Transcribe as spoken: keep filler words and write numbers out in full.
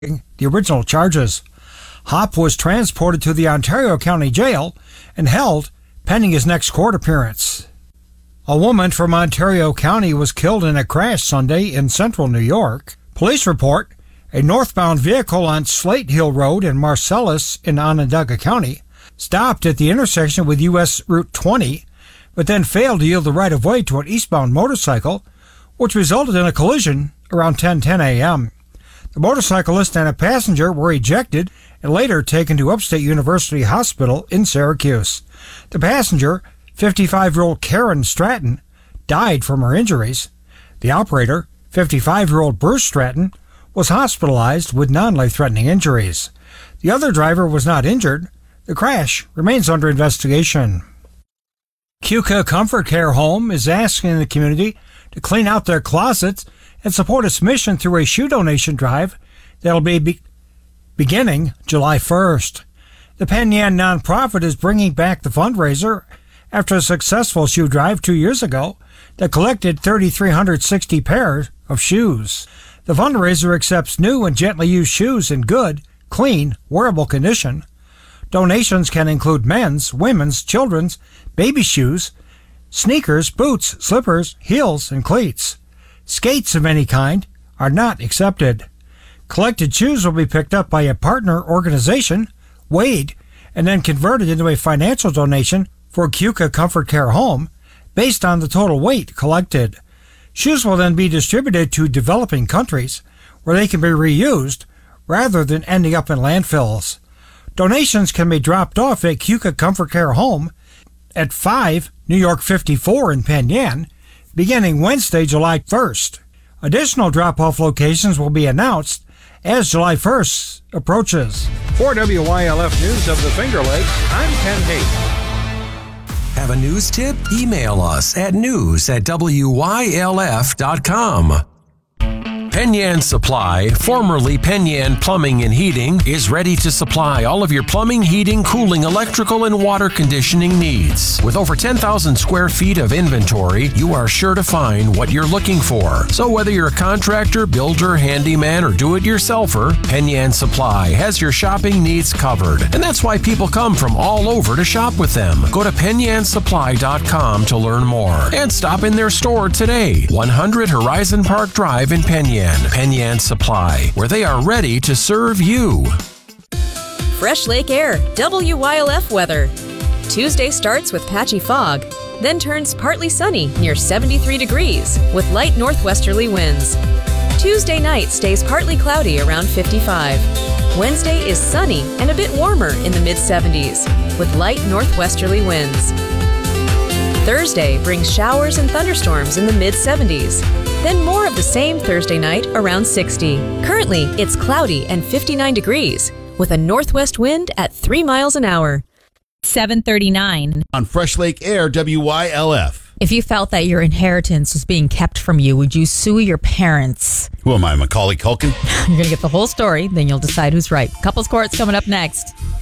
the original charges. Hopp was transported to the Ontario County Jail and held pending his next court appearance. A woman from Ontario County was killed in a crash Sunday in central New York. Police report a northbound vehicle on Slate Hill Road in Marcellus in Onondaga County stopped at the intersection with U S Route twenty, but then failed to yield the right-of-way to an eastbound motorcycle, which resulted in a collision around ten ten a.m. The motorcyclist and a passenger were ejected and later taken to Upstate University Hospital in Syracuse. The passenger, fifty-five-year-old Karen Stratton, died from her injuries. The operator, fifty-five-year-old Bruce Stratton, was hospitalized with non-life-threatening injuries. The other driver was not injured. The crash remains under investigation. Keuka Comfort Care Home is asking the community to clean out their closets and support its mission through a shoe donation drive that will be, be beginning July first. The Penn Yan nonprofit is bringing back the fundraiser after a successful shoe drive two years ago that collected three thousand three hundred sixty pairs of shoes. The fundraiser accepts new and gently used shoes in good, clean, wearable condition. Donations can include men's, women's, children's, baby shoes, sneakers, boots, slippers, heels, and cleats. Skates of any kind are not accepted. Collected shoes will be picked up by a partner organization, weighed, and then converted into a financial donation for Keuka Comfort Care Home based on the total weight collected. Shoes will then be distributed to developing countries where they can be reused rather than ending up in landfills. Donations can be dropped off at Keuka Comfort Care Home at five New York fifty-four in Penn Yan beginning Wednesday, July first. Additional drop-off locations will be announced as July first approaches. For W Y L F News of the Finger Lakes, I'm Ken Hayes. Have a news tip? Email us at news at W Y L F dot com. Penn Yan Supply, formerly Penn Yan Plumbing and Heating, is ready to supply all of your plumbing, heating, cooling, electrical, and water conditioning needs. With over ten thousand square feet of inventory, you are sure to find what you're looking for. So whether you're a contractor, builder, handyman, or do-it-yourselfer, Penn Yan Supply has your shopping needs covered. And that's why people come from all over to shop with them. Go to penn yan supply dot com to learn more. And stop in their store today, one hundred Horizon Park Drive in Penn Yan. Penn Yan Supply, where they are ready to serve you. Fresh Lake Air, W Y L F weather. Tuesday starts with patchy fog, then turns partly sunny near seventy-three degrees with light northwesterly winds. Tuesday night stays partly cloudy around fifty-five. Wednesday is sunny and a bit warmer in the mid seventies with light northwesterly winds. Thursday brings showers and thunderstorms in the mid seventies. Then more of the same Thursday night around sixty. Currently, it's cloudy and fifty-nine degrees with a northwest wind at three miles an hour. seven thirty-nine. On Fresh Lake Air, W Y L F. If you felt that your inheritance was being kept from you, would you sue your parents? Who am I, Macaulay Culkin? You're going to get the whole story, then you'll decide who's right. Couples Court's coming up next.